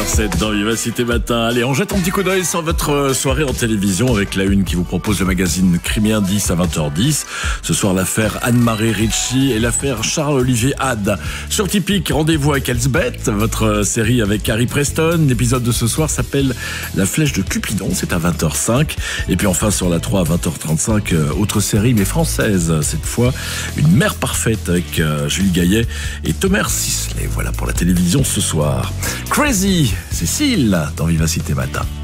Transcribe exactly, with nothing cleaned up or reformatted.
heures sept dans Vivacité Matin. Allez, on jette un petit coup d'œil sur votre soirée en télévision avec la une qui vous propose le magazine Crime et Indice à vingt heures dix. Ce soir, l'affaire Anne-Marie Ritchie et l'affaire Charles-Olivier Had. Sur Typique, rendez-vous avec Elsbeth, votre série avec Harry Preston. L'épisode de ce soir s'appelle La Flèche de Cupidon, c'est à vingt heures cinq. Et puis enfin sur la trois à vingt heures trente-cinq, autre série mais française. Cette fois, Une mère parfaite avec euh, Julie Gaillet et Thomas Sisley. Voilà pour la télévision ce soir. Crazy, Cécile dans Vivacité Matin.